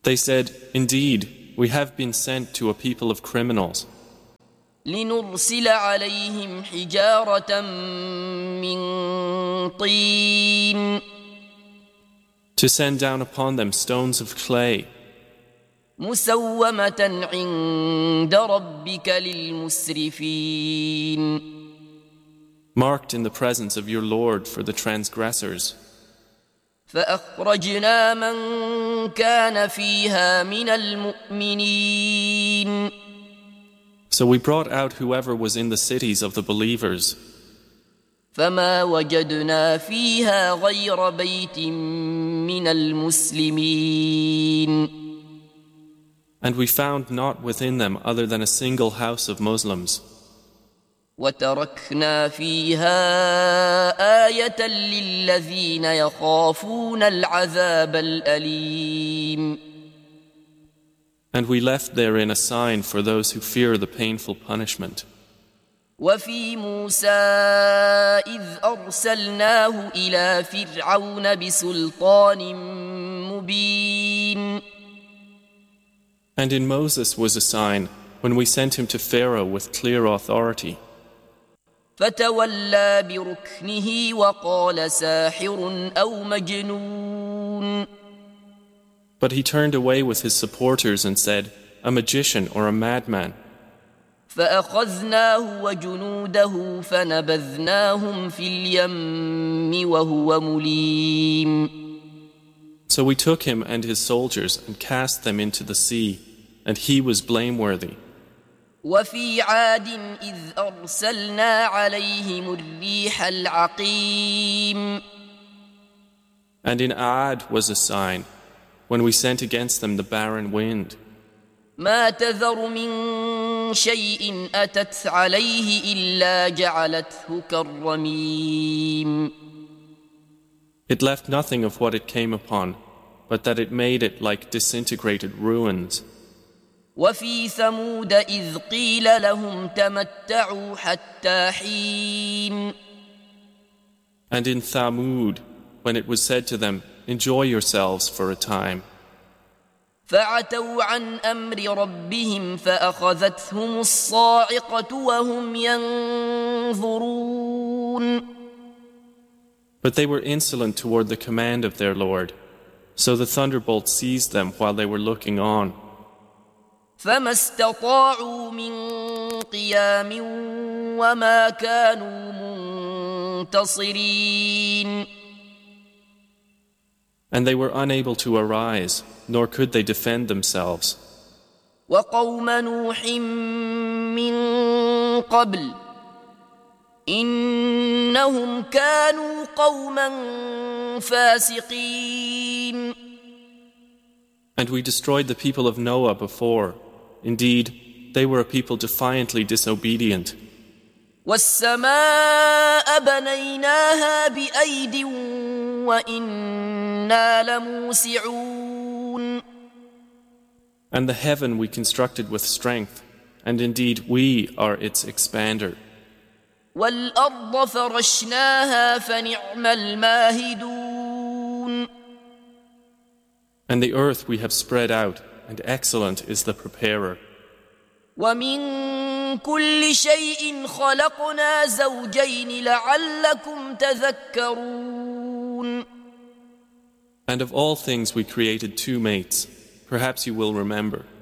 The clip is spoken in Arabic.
They said, Indeed, we have been sent to a people of criminals. لنرسل عليهم حجارة من طين To send down upon them stones of clay, مسومة عند ربك للمسرفين marked in the presence of your Lord for the transgressors. فأخرجنا من كان فيها من المؤمنين So we brought out whoever was in the cities of the believers. فما وجدنا فيها غير بيت من المسلمين And we found not within them other than a single house of Muslims. وتركنا فيها آية للذين يخافون العذاب الأليم And we left therein a sign for those who fear the painful punishment. وفي موسى إذ أرسلناه إلى فرعون بسلطان مبين And in Moses was a sign when we sent him to Pharaoh with clear authority. فتولى بركنه وقال ساحر أو مجنون But he turned away with his supporters and said, a magician or a madman. فأخذناه وجنوده فنبذناهم في اليم وهو مليم So we took him and his soldiers and cast them into the sea, and he was blameworthy. وفي عاد إذ أرسلنا عليهم الريح العقيم And in Aad was a sign, when we sent against them the barren wind. ما تذر من شيء أتت عليه إلا جعلته كالرميم It left nothing of what it came upon, but that it made it like disintegrated ruins. وفي ثمود إذ قيل لهم تمتعوا حتى حين And in Thamud, when it was said to them, enjoy yourselves for a time. فعتوا عن أمر ربهم فأخذتهم الصاعقة وهم ينظرون But they were insolent toward the command of their Lord, so the thunderbolt seized them while they were looking on. فما استطاعوا من قيام وما كانوا منتصرين And they were unable to arise, nor could they defend themselves. وقوم نوح من قبل إنهم كانوا قوما فاسقين And we destroyed the people of Noah before. Indeed, they were a people defiantly disobedient. والسماء بنيناها بأيد وإنا لموسعون And the heaven we constructed with strength, and indeed we are its expander. والأرض فرشناها فنعم الماهدون And the earth we have spread out, and excellent is the preparer. ومن كل شيء خلقنا زوجين لعلكم تذكرون And of all things we created two mates, perhaps you will remember.